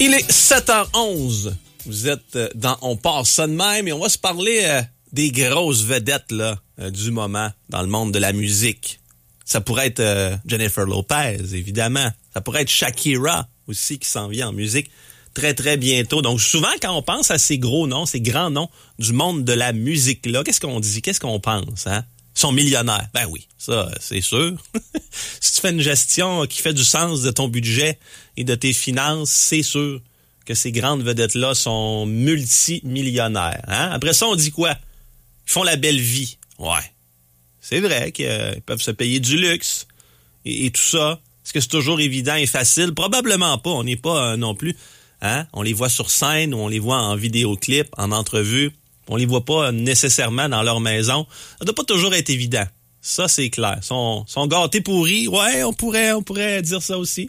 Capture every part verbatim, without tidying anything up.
Il est sept heures onze. Vous êtes dans On passe ça de même et on va se parler euh, des grosses vedettes là euh, du moment dans le monde de la musique. Ça pourrait être euh, Jennifer Lopez, évidemment. Ça pourrait être Shakira aussi qui s'en vient en musique très, très bientôt. Donc, souvent, quand on pense à ces gros noms, ces grands noms du monde de la musique-là, qu'est-ce qu'on dit? Qu'est-ce qu'on pense, hein? Ils sont millionnaires. Ben oui, ça, c'est sûr. Si tu fais une gestion qui fait du sens de ton budget et de tes finances, c'est sûr que ces grandes vedettes-là sont multimillionnaires. Hein? Après ça, on dit quoi? Ils font la belle vie. Ouais. C'est vrai qu'ils peuvent se payer du luxe et, et tout ça. Est-ce que c'est toujours évident et facile? Probablement pas. On n'est pas euh, non plus. Hein? On les voit sur scène ou on les voit en vidéoclip, en entrevue. On les voit pas nécessairement dans leur maison. Ça doit pas toujours être évident. Ça, c'est clair. Ils sont, sont gâtés pourris. Ouais, on pourrait, on pourrait dire ça aussi.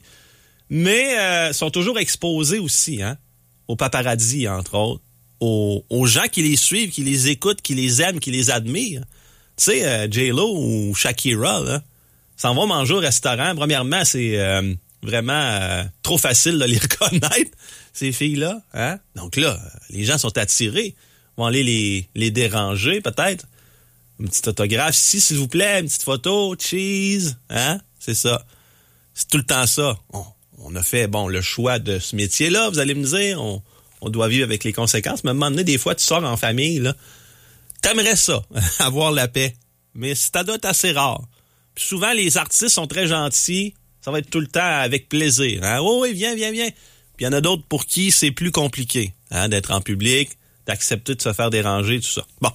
Mais euh, sont toujours exposés aussi, hein, aux paparazzi, entre autres, aux, aux gens qui les suivent, qui les écoutent, qui les aiment, qui les admirent. Tu sais, euh, J-Lo ou Shakira, là, s'en vont manger au restaurant. Premièrement, c'est euh, vraiment euh, trop facile de les reconnaître, ces filles-là. Hein? Donc là, les gens sont attirés. Vont aller les, les déranger, peut-être. Une petite autographe ici, s'il vous plaît. Une petite photo, cheese. Hein? C'est ça. C'est tout le temps ça. On, on a fait, bon, le choix de ce métier-là, vous allez me dire. On, on doit vivre avec les conséquences. Mais à un moment donné, des fois, tu sors en famille, là. T'aimerais ça, avoir la paix. Mais ça doit être assez rare. Puis souvent, les artistes sont très gentils. Ça va être tout le temps avec plaisir. Hein? Oh oui, viens, viens, viens. Puis il y en a d'autres pour qui c'est plus compliqué, hein, d'être en public, d'accepter de se faire déranger, tout ça. Bon.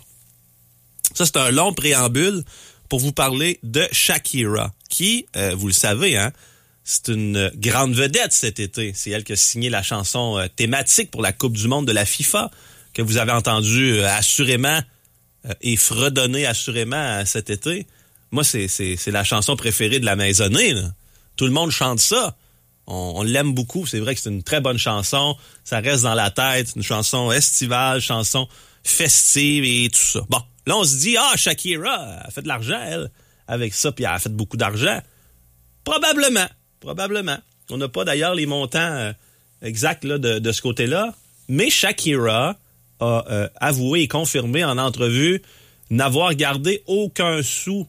Ça, c'est un long préambule pour vous parler de Shakira, qui, euh, vous le savez, hein, c'est une grande vedette cet été. C'est elle qui a signé la chanson euh, thématique pour la Coupe du monde de la FIFA, que vous avez entendu euh, assurément euh, et fredonner assurément euh, cet été. Moi, c'est, c'est, c'est la chanson préférée de la maisonnée, là. Tout le monde chante ça. On, on l'aime beaucoup. C'est vrai que c'est une très bonne chanson. Ça reste dans la tête. Une chanson estivale, chanson festive et tout ça. Bon, là, on se dit, ah, Shakira, elle a fait de l'argent, elle, avec ça, puis elle a fait beaucoup d'argent. Probablement. Probablement. On n'a pas d'ailleurs les montants euh, exacts là, de, de ce côté-là. Mais Shakira a euh, avoué et confirmé en entrevue n'avoir gardé aucun sou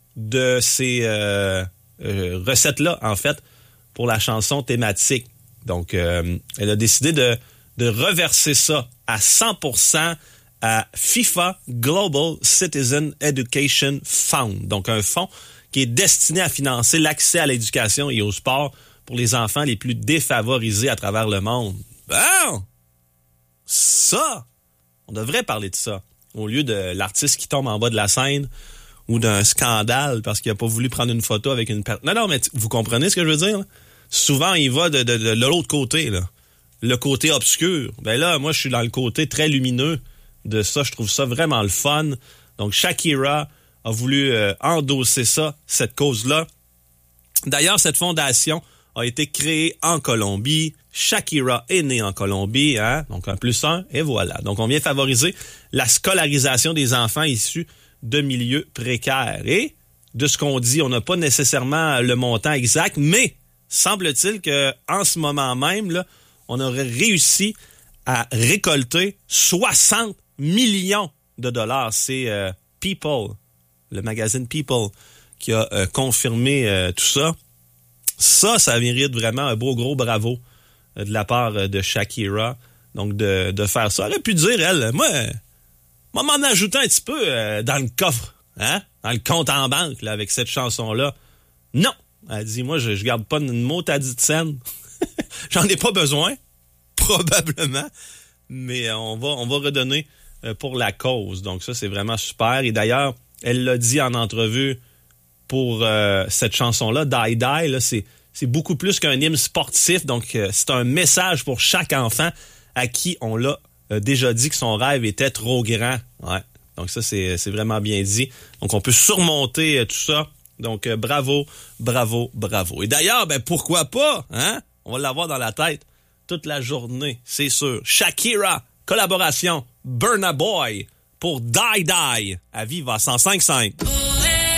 de ces euh, euh, recettes-là, en fait, pour la chanson thématique. Donc, euh, elle a décidé de, de reverser ça à cent pour cent à FIFA Global Citizen Education Fund. Donc, un fonds qui est destiné à financer l'accès à l'éducation et au sport pour les enfants les plus défavorisés à travers le monde. Bon! Ça! On devrait parler de ça. Au lieu de l'artiste qui tombe en bas de la scène ou d'un scandale parce qu'il n'a pas voulu prendre une photo avec une personne. Non, non, mais t- vous comprenez ce que je veux dire? Là? Souvent, il va de, de, de, de l'autre côté, là. Le côté obscur. Ben là, moi, je suis dans le côté très lumineux de ça. Je trouve ça vraiment le fun. Donc, Shakira a voulu euh, endosser ça, cette cause-là. D'ailleurs, cette fondation a été créée en Colombie. Shakira est née en Colombie, hein? Donc, un plus un, et voilà. Donc, on vient favoriser la scolarisation des enfants issus de milieux précaires. Et, de ce qu'on dit, on n'a pas nécessairement le montant exact, mais semble-t-il qu'en ce moment même, là, on aurait réussi à récolter soixante millions de dollars. C'est euh, People, le magazine People, qui a euh, confirmé euh, tout ça. Ça, ça mérite vraiment un beau gros bravo euh, de la part euh, de Shakira. Donc, de, de faire ça. Elle aurait pu dire, elle, moi, moi m'en ajouter un petit peu euh, dans le coffre, hein, dans le compte en banque, là, avec cette chanson-là. Non! Elle dit, moi, je, je garde pas une motadie de scène. J'en ai pas besoin, probablement, mais on va, on va redonner euh, pour la cause. Donc ça, c'est vraiment super. Et d'ailleurs, elle l'a dit en entrevue pour euh, cette chanson-là, Die Die, là, c'est, c'est beaucoup plus qu'un hymne sportif. Donc, euh, c'est un message pour chaque enfant à qui on l'a euh, déjà dit que son rêve était trop grand. Ouais. Donc ça, c'est, c'est vraiment bien dit. Donc, on peut surmonter euh, tout ça. Donc, euh, bravo, bravo, bravo. Et d'ailleurs, ben pourquoi pas, hein? On va l'avoir dans la tête toute la journée, c'est sûr. Shakira, collaboration, Burna Boy pour Die Die à Viva cent cinq virgule cinq.